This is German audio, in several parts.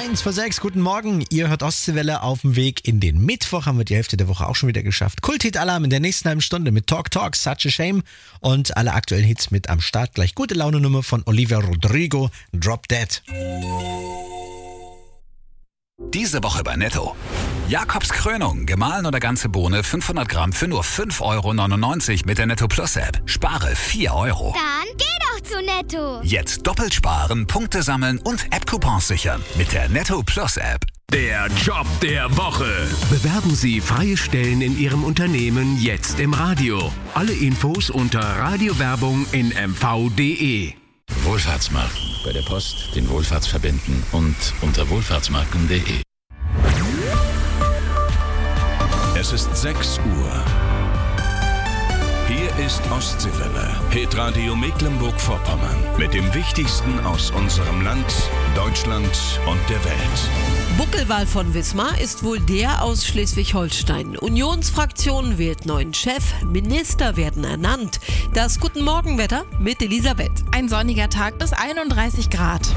1:06, guten Morgen. Ihr hört Ostseewelle auf dem Weg in den Mittwoch. Haben wir die Hälfte der Woche auch schon wieder geschafft. Kult-Hit-Alarm in der nächsten halben Stunde mit Talk Talk, Such a Shame und alle aktuellen Hits mit am Start. Gleich gute Laune-Nummer von Olivia Rodrigo, Drop Dead. Diese Woche bei Netto. Jakobs Krönung, gemahlen oder ganze Bohne, 500 Gramm für nur 5,99 € mit der Netto Plus App. Spare 4 €. Dann geh doch zu Netto. Jetzt doppelt sparen, Punkte sammeln und App-Coupons sichern mit der Netto Plus App. Der Job der Woche. Bewerben Sie freie Stellen in Ihrem Unternehmen jetzt im Radio. Alle Infos unter Radiowerbung in mv.de. Wohlfahrtsmarken. Bei der Post den Wohlfahrtsverbänden und unter wohlfahrtsmarken.de. Es ist 6 Uhr. Hier ist Ostseewelle, Hitradio Mecklenburg-Vorpommern. Mit dem Wichtigsten aus unserem Land, Deutschland und der Welt. Buckelwal von Wismar ist wohl der aus Schleswig-Holstein. Unionsfraktion wählt neuen Chef, Minister werden ernannt. Das Guten Morgenwetter mit Elisabeth. Ein sonniger Tag bis 31 Grad.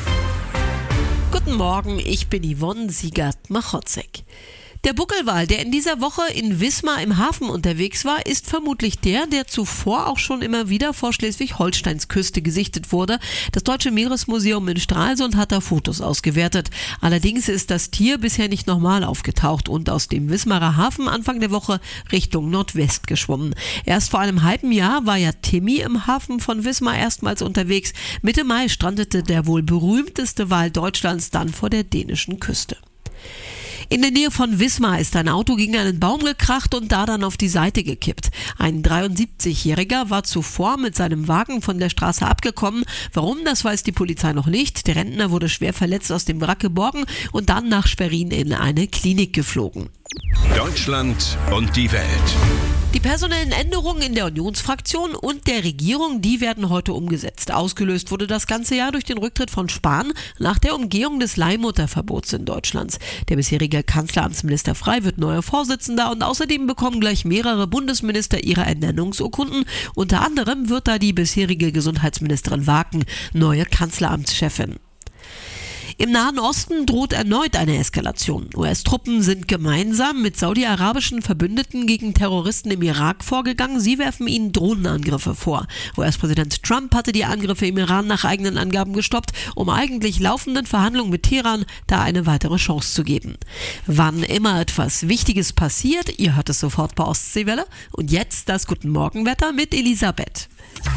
Guten Morgen, ich bin Yvonne Siegert-Machotzek. Der Buckelwal, der in dieser Woche in Wismar im Hafen unterwegs war, ist vermutlich der zuvor auch schon immer wieder vor Schleswig-Holsteins Küste gesichtet wurde. Das Deutsche Meeresmuseum in Stralsund hat da Fotos ausgewertet. Allerdings ist das Tier bisher nicht nochmal aufgetaucht und aus dem Wismarer Hafen Anfang der Woche Richtung Nordwest geschwommen. Erst vor einem halben Jahr war ja Timmy im Hafen von Wismar erstmals unterwegs. Mitte Mai strandete der wohl berühmteste Wal Deutschlands dann vor der dänischen Küste. In der Nähe von Wismar ist ein Auto gegen einen Baum gekracht und da dann auf die Seite gekippt. Ein 73-Jähriger war zuvor mit seinem Wagen von der Straße abgekommen. Warum, das weiß die Polizei noch nicht. Der Rentner wurde schwer verletzt aus dem Wrack geborgen und dann nach Schwerin in eine Klinik geflogen. Deutschland und die Welt. Die personellen Änderungen in der Unionsfraktion und der Regierung, die werden heute umgesetzt. Ausgelöst wurde das ganze Jahr durch den Rücktritt von Spahn nach der Umgehung des Leihmutterverbots in Deutschland. Der bisherige Kanzleramtsminister Frey wird neuer Vorsitzender und außerdem bekommen gleich mehrere Bundesminister ihre Ernennungsurkunden. Unter anderem wird da die bisherige Gesundheitsministerin Waken neue Kanzleramtschefin. Im Nahen Osten droht erneut eine Eskalation. US-Truppen sind gemeinsam mit saudi-arabischen Verbündeten gegen Terroristen im Irak vorgegangen. Sie werfen ihnen Drohnenangriffe vor. US-Präsident Trump hatte die Angriffe im Iran nach eigenen Angaben gestoppt, um eigentlich laufenden Verhandlungen mit Teheran da eine weitere Chance zu geben. Wann immer etwas Wichtiges passiert, ihr hört es sofort bei Ostseewelle. Und jetzt das Guten Morgenwetter mit Elisabeth.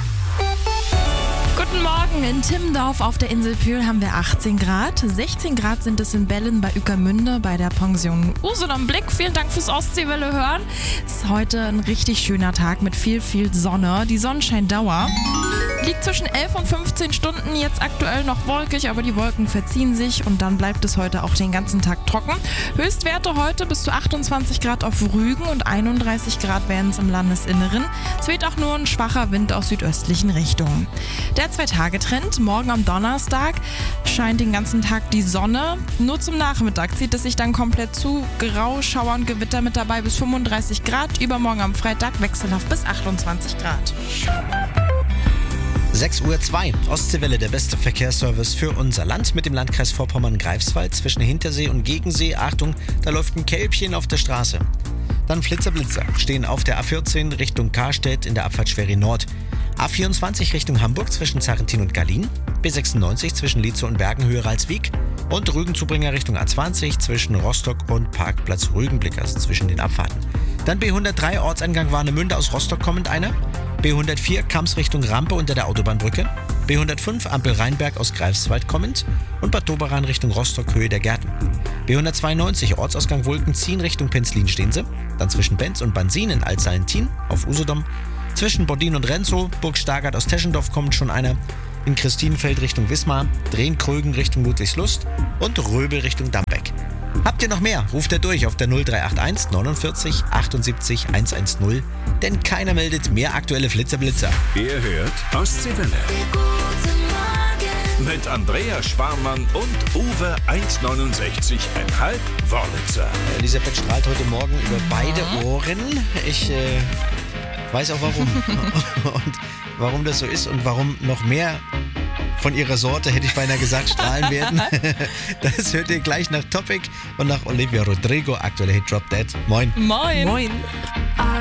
Guten Morgen, in Timmendorf auf der Insel Pühl haben wir 18 Grad. 16 Grad sind es in Bellen bei Ueckermünde bei der Pension Usedom Blick. Vielen Dank fürs Ostseewelle hören. Es ist heute ein richtig schöner Tag mit viel Sonne. Die Sonnenscheindauer liegt zwischen 11 und 15 Stunden, jetzt aktuell noch wolkig, aber die Wolken verziehen sich und dann bleibt es heute auch den ganzen Tag trocken. Höchstwerte heute bis zu 28 Grad auf Rügen und 31 Grad werden es im Landesinneren. Es weht auch nur ein schwacher Wind aus südöstlichen Richtungen. Der 2-Tage-Trend, morgen am Donnerstag scheint den ganzen Tag die Sonne. Nur zum Nachmittag zieht es sich dann komplett zu. Grau, Schauer und Gewitter mit dabei bis 35 Grad. Übermorgen am Freitag wechselhaft bis 28 Grad. 6:02 Uhr, Ostseewelle, der beste Verkehrsservice für unser Land mit dem Landkreis Vorpommern-Greifswald zwischen Hintersee und Gegensee. Achtung, da läuft ein Kälbchen auf der Straße. Dann Flitzer stehen auf der A14 Richtung Karstedt in der Abfahrt Schwerin Nord. A24 Richtung Hamburg zwischen Zarrentin und Gallien. B96 zwischen Lietzow und Bergenhöhe Ralswiek. Und Rügenzubringer Richtung A20 zwischen Rostock und Parkplatz Rügenblick, also zwischen den Abfahrten. Dann B103 Ortseingang Warnemünde aus Rostock kommend einer. B104 Kamms Richtung Rampe unter der Autobahnbrücke. B105 Ampel Rheinberg aus Greifswald kommend. Und Bad Doberan Richtung Rostock Höhe der Gärten. B192 Ortsausgang Wolkenziehen Richtung Penzlin stehen sie. Dann zwischen Benz und Bansin in Altsalentin auf Usedom. Zwischen Bordin und Renzow, Burg Stargard aus Teschendorf kommt schon einer. In Christinenfeld Richtung Wismar, Drehen-Krögen Richtung Ludwigslust und Röbel Richtung Dambeck. Habt ihr noch mehr? Ruft er durch auf der 0381 49 78 110, denn keiner meldet mehr aktuelle Flitzer-Blitzer. Ihr hört Ostseewelle. Mit Andrea Sparmann und Uwe 1,69,5 Wörlitzer. Elisabeth strahlt heute Morgen über beide Ohren. Ich weiß auch warum. Und warum das so ist und warum noch mehr von ihrer Sorte, hätte ich beinahe gesagt, strahlen werden. Das hört ihr gleich nach Topic und nach Olivia Rodrigo, aktuelle Hit Drop Dead. Moin. Moin. Moin.